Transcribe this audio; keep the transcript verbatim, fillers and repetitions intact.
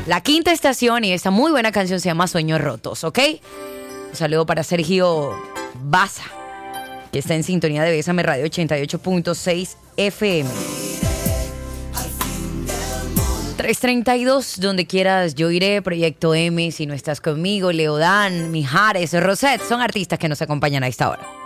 La Quinta Estación y esta muy buena canción se llama Sueños Rotos, ¿ok? Un saludo para Sergio Baza, que está en sintonía de Bésame Radio ochenta y ocho punto seis F M. tres treinta y dos, donde quieras yo iré. Proyecto M, si no estás conmigo. Leodán, Mijares, Rosette, son artistas que nos acompañan a esta hora.